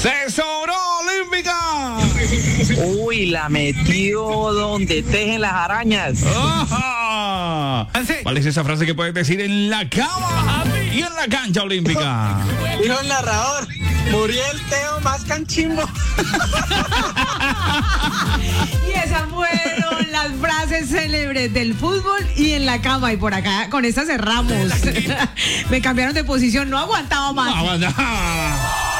¡Se sobró Olímpica! Uy, la metió donde tejen las arañas. ¡Ajá! ¿Cuál es esa frase que puedes decir en la cama y en la cancha olímpica? Dijo el narrador, murió el Teo más canchimbo. Y esas fueron las frases célebres del fútbol y en la cama. Y por acá, con esta cerramos. Me cambiaron de posición, no aguantaba más. No aguanta.